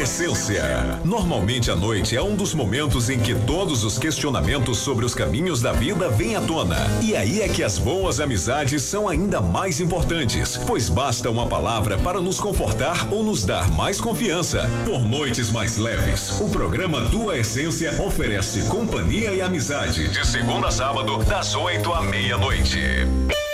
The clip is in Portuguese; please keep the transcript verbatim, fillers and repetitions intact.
Essência. Normalmente a noite é um dos momentos em que todos os questionamentos sobre os caminhos da vida vêm à tona. E aí é que as boas amizades são ainda mais importantes, pois basta uma palavra para nos confortar ou nos dar mais confiança. Por noites mais leves, o programa Tua Essência oferece companhia e amizade de segunda a sábado, das oito à meia-noite.